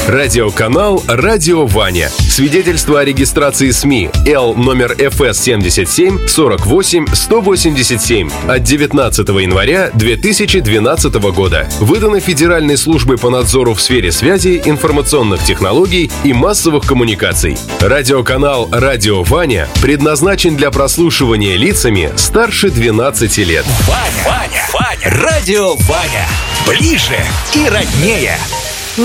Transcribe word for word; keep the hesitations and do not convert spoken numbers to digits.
Радиоканал «Радио Ваня». Свидетельство о регистрации СМИ Л номер эф эс семьдесят семь сорок восемь сто восемьдесят семь от девятнадцатого января две тысячи двенадцатого года. Выдано Федеральной службой по надзору в сфере связи, информационных технологий и массовых коммуникаций. Радиоканал «Радио Ваня» предназначен для прослушивания лицами старше двенадцати лет. Ваня, Ваня, Ваня, Радио Ваня. Ближе и роднее.